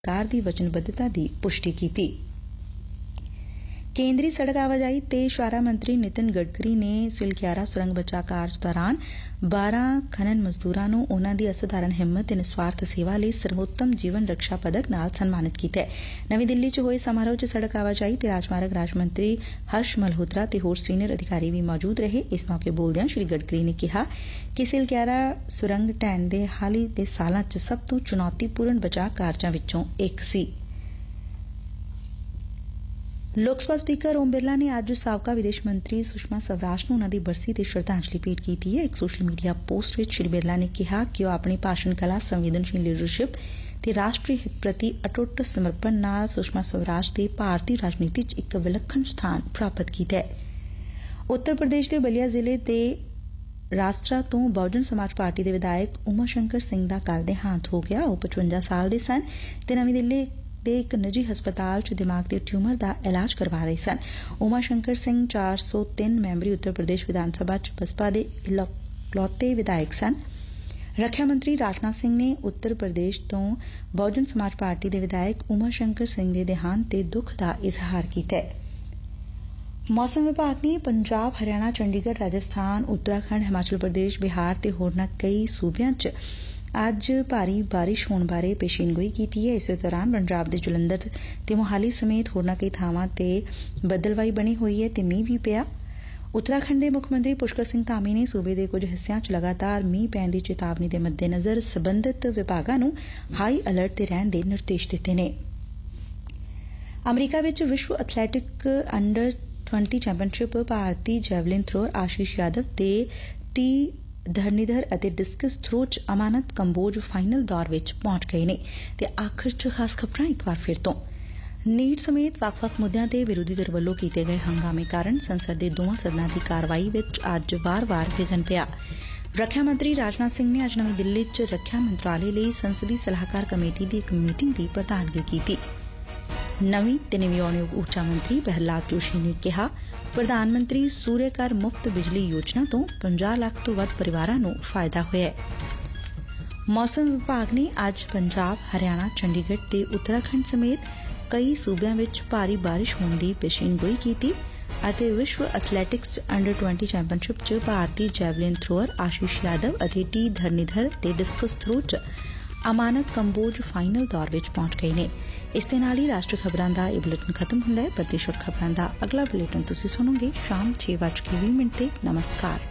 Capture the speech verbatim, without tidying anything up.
ਸਰਕਾਰ ਦੀ ਵਚਨਬੱਧਤਾ ਦੀ ਪੁਸ਼ਟੀ ਕੀਤੀ। ਕੇਂਦਰੀ ਸੜਕ ਆਵਾਜਾਈ ਤੇ ਸ਼ਾਹਰਾਹ ਮੰਤਰੀ ਨਿਤਿਨ ਗਡਕਰੀ ਨੇ ਸਿਲਕਿਆਰਾ ਸੁਰੰਗ ਬਚਾਅ ਕਾਰਜ ਦੌਰਾਨ ਬਾਰਾਂ ਖਨਨ ਮਜ਼ਦੂਰਾਂ ਨੂੰ ਉਨੂਾਂ ਦੀ ਅਸਾਧਾਰਨ ਹਿੰਮਤ ਤੇ ਨਿਸਵਾਰਥ ਸੇਵਾ ਲਈ ਸਰਵੋਤਮ ਜੀਵਨ ਰਕਸ਼ਾ ਪਦਕ ਨਾਲ ਸਨਮਾਨਿਤ ਕੀਤਾ। ਨਵੀਂ ਦਿੱਲੀ ਚ ਹੋਏ ਸਮਾਰੋਹ ਚ ਸੜਕ ਆਵਾਜਾਈ ਤੇ ਰਾਜਮਾਰਗ ਰਾਜ ਮੰਤਰੀ ਹਰਸ਼ ਮਲਹੋਤਰਾ ਤੇ ਹੋਰ ਸੀਨੀਅਰ ਅਧਿਕਾਰੀ ਵੀ ਮੌਜੂਦ ਰਹੇ। ਇਸ ਮੌਕੇ ਬੋਲਦਿਆਂ ਸ੍ਰੀ ਗਡਕਰੀ ਨੇ ਕਿਹਾ ਕਿ ਸਿਲਕਿਆਰਾ ਸੁਰੰਗ ਢਹਿਣ ਦੇ ਹਾਲ ਦੇ ਸਾਲਾਂ ਚ ਸਭ ਤੋਂ ਚੁਣੌਤੀਪੂਰਨ ਬਚਾਅ ਕਾਰਜਾਂ ਵਿੱਚੋਂ ਇੱਕ ਸੀ। ਲੋਕ ਸਭਾ ਸਪੀਕਰ ਓਮ ਬਿਰਲਾ ਨੇ ਅੱਜ ਸਾਬਕਾ ਵਿਦੇਸ਼ ਮੰਤਰੀ ਸੁਸ਼ਮਾ ਸਵਰਾਜ ਨੂੰ ਉਨੂਾਂ ਦੀ ਬਰਸੀ ਤੇ ਸ਼ਰਧਾਂਜਲੀ ਭੇਟ ਕੀਤੀ ਹੈ। ਇੱਕ ਸੋਸ਼ਲ ਮੀਡੀਆ ਪੋਸਟ ਵਿੱਚ ਸ੍ਰੀ ਬਿਰਲਾ ਨੇ ਕਿਹਾ ਕਿ ਉਹ ਆਪਣੀ ਭਾਸ਼ਣ ਕਲਾ, ਸੰਵੇਦਨਸ਼ੀਲ ਲੀਡਰਸ਼ਿਪ ਤੇ ਰਾਸ਼ਟਰੀ ਹਿੱਤ ਪ੍ਰਤੀ ਅਟੁੱਟ ਸਮਰਪਣ ਨਾਲ ਸੁਸ਼ਮਾ ਸਵਰਾਜ ਦੇ ਭਾਰਤੀ ਰਾਜਨੀਤੀ ਚ ਇੱਕ ਵਿਲੱਖਣ ਸਥਾਨ ਪ੍ਰਾਪਤ ਕੀਤਾ ਹੈ। ਉੱਤਰ ਪ੍ਰਦੇਸ਼ ਦੇ ਬਲੀਆ ਜ਼ਿਲ੍ਹੇ ਦੇ ਰਾਸਟਰਾ ਤੋਂ ਬਹੁਜਨ ਸਮਾਜ ਪਾਰਟੀ ਦੇ ਵਿਧਾਇਕ ਉਮਾ ਸ਼ੰਕਰ ਸਿੰਘ ਦਾ ਕੱਲ੍ਹ ਦੇਹਾਂਤ ਹੋ ਗਿਆ। ਉਹ ਪਚਵੰਜਾ ਸਾਲ ਦੇ ਸਨ ਤੇ ਨਵੀਂ ਦਿੱਲੀ ਦੇ ਇੱਕ ਨਿੱਜੀ ਹਸਪਤਾਲ ਚ ਦਿਮਾਗ ਦੇ ਟਿਊਮਰ ਦਾ ਇਲਾਜ ਕਰਵਾ ਰਹੇ ਸਨ। ਉਮਾ ਸ਼ੰਕਰ ਸਿੰਘ ਚਾਰ ਸੌ ਤਿੰਨ ਮੈਂਬਰੀ ਉੱਤਰ ਪ੍ਰਦੇਸ਼ ਵਿਧਾਨ ਸਭਾ ਚ ਬਸਪਾ ਦੇ ਇਕਲੌਤੇ ਵਿਧਾਇਕ ਸਨ। ਰੱਖਿਆ ਮੰਤਰੀ ਰਾਜਨਾਥ ਸਿੰਘ ਨੇ ਉੱਤਰ ਪ੍ਰਦੇਸ਼ ਤੋਂ ਬਹੁਜਨ ਸਮਾਜ ਪਾਰਟੀ ਦੇ ਵਿਧਾਇਕ ਉਮਾ ਸ਼ੰਕਰ ਸਿੰਘ ਦੇ ਦੇਹਾਂਤ ਤੇ ਦੁੱਖ ਦਾ ਇਜ਼ਹਾਰ ਕੀਤਾ। ਮੌਸਮ ਵਿਭਾਗ ਨੇ ਪੰਜਾਬ, ਹਰਿਆਣਾ, ਚੰਡੀਗੜ੍ਹ, ਰਾਜਸਥਾਨ, ਉੱਤਰਾਖੰਡ, ਹਿਮਾਚਲ ਪ੍ਰਦੇਸ਼, ਬਿਹਾਰ ਤੇ ਹੋਰਨਾਂ ਕਈ ਸੂਬਿਆਂ ਚ ਅੱਜ ਭਾਰੀ ਬਾਰਿਸ਼ ਹੋਣ ਬਾਰੇ ਪੇਸ਼ੀਨਗੋਈ ਕੀਤੀ ਹੈ। ਇਸੇ ਦੌਰਾਨ ਪੰਜਾਬ ਦੇ ਜਲੰਧਰ ਤੇ ਮੋਹਾਲੀ ਸਮੇਤ ਹੋਰਨਾਂ ਕਈ ਥਾਵਾਂ ਤੇ ਬੱਦਲਵਾਈ ਬਣੀ ਹੋਈ ਹੈ ਤੇ ਮੀਂਹ ਵੀ ਪਿਆ। ਉੱਤਰਾਖੰਡ ਦੇ ਮੁੱਖ ਮੰਤਰੀ ਪੁਸ਼ਕਰ ਸਿੰਘ ਧਾਮੀ ਨੇ ਸੂਬੇ ਦੇ ਕੁਝ ਹਿੱਸਿਆਂ ਚ ਲਗਾਤਾਰ ਮੀਂਹ ਪੈਣ ਦੀ ਚੇਤਾਵਨੀ ਦੇ ਮੱਦੇਨਜ਼ਰ ਸਬੰਧਤ ਵਿਭਾਗਾਂ ਨੂੰ ਹਾਈ ਅਲਰਟ ਤੇ ਰਹਿਣ ਦੇ ਨਿਰਦੇਸ਼ ਦਿੱਤੇ ਨੇ। ਅਮਰੀਕਾ ਵਿਚ ਵਿਸ਼ਵ ਐਥਲੈਟਿਕ ਅੰਡਰ ਵੀਹ ਚੈਂਪੀਅਨਸ਼ਿਪ ਭਾਰਤੀ ਜੈਵਲਿਨ ਥਰੋਅਰ ਆਸ਼ੀਸ਼ ਯਾਦਵ ਤੇ ਟੀ ਧਰਨੀਧਰ ਅਤੇ ਡਿਸਕਸ ਥਰੋ ਚ ਅਮਾਨਤ ਕੰਬੋਜ ਫਾਈਨਲ ਦੌਰ ਵਿੱਚ ਪਹੁੰਚ ਗਏ ਨੇ। ਤੇ ਆਖਰ ਚ ਖਾਸ ਖਬਰਾਂ ਇੱਕ ਵਾਰ ਫਿਰ ਤੋਂ। ਨੀਟ ਸਮੇਤ ਵੱਖ-ਵੱਖ ਮੁੱਦਿਆਂ ਤੇ ਵਿਰੋਧੀ ਧਿਰ ਵੱਲੋਂ ਕੀਤੇ ਗਏ ਹੰਗਾਮੇ ਕਾਰਨ ਸੰਸਦ ਦੇ ਦੋਵਾਂ ਸਦਨਾਂ ਦੀ ਕਾਰਵਾਈ ਵਿੱਚ ਅੱਜ ਵਾਰ-ਵਾਰ ਵਿਘਨ ਪਿਆ। ਰੱਖਿਆ ਮੰਤਰੀ ਰਾਜਨਾਥ ਸਿੰਘ ਨੇ ਅੱਜ ਨਵੀਂ ਦਿੱਲੀ ਚ ਰੱਖਿਆ ਮੰਤਰਾਲੇ ਲਈ ਸੰਸਦੀ ਸਲਾਹਕਾਰ ਕਮੇਟੀ ਦੀ ਇੱਕ ਮੀਟਿੰਗ ਦੀ ਪ੍ਰਧਾਨਗੀ ਕੀਤੀ। ਨਵੀਂ ਤੇ ਨਵਿਆਉਣਯੋਗ ਊਰਜਾ ਮੰਤਰੀ ਪ੍ਰਹਿਲਾਦ ਜੋਸ਼ੀ ਨੇ ਕਿਹਾ ਪ੍ਰਧਾਨ ਮੰਤਰੀ ਸੂਰਿਆ ਘਰ ਮੁਫ਼ਤ ਬਿਜਲੀ ਯੋਜਨਾ ਤੋਂ ਪੰਜਾਹ ਲੱਖ ਤੋਂ ਵੱਧ ਪਰਿਵਾਰਾਂ ਨੂੰ ਫਾਇਦਾ ਹੋਇਆ। ਮੌਸਮ ਵਿਭਾਗ ਨੇ ਅੱਜ ਪੰਜਾਬ, ਹਰਿਆਣਾ, ਚੰਡੀਗੜ੍ਹ ਤੇ ਉੱਤਰਾਖੰਡ ਸਮੇਤ ਕਈ ਸੂਬਿਆਂ ਵਿੱਚ ਭਾਰੀ ਬਾਰਿਸ਼ ਹੋਣ ਦੀ ਪੇਸ਼ੀਨਗੋਈ ਕੀਤੀ ਅਤੇ ਵਿਸ਼ਵ ਐਥਲੈਟਿਕਸ ਅੰਡਰ ਵੀਹ ਚੈਂਪੀਅਨਸ਼ਿਪ ਚ ਭਾਰਤੀ ਜੈਵਲਿਨ ਥਰੋਅਰ ਆਸ਼ੀਸ਼ ਯਾਦਵ ਅਤੇ ਟੀ ਧਰਨੀਧਰ ਤੇ ਡਿਸਕਸ ਥਰੋ ਚ ਅਮਾਨਤ ਕੰਬੋਜ ਫਾਈਨਲ ਦੌਰ ਵਿੱਚ ਪਹੁੰਚ ਗਏ ਨੇ। ਇਸ ਦੇ ਨਾਲ ਹੀ ਰਾਸ਼ਟਰੀ ਖਬਰਾਂ ਦਾ ਇਹ ਬੁਲੇਟਿਨ ਖਤਮ ਹੁੰਦਾ ਹੈ। ਪ੍ਰਦੇਸ਼ ਖਬਰਾਂ ਦਾ ਅਗਲਾ ਬੁਲੇਟਿਨ ਤੁਸੀਂ ਸੁਣੋਗੇ ਸ਼ਾਮ ਛੇ ਵੱਜ ਕੇ ਵੀਹ ਮਿੰਟ ਤੇ। ਨਮਸਕਾਰ।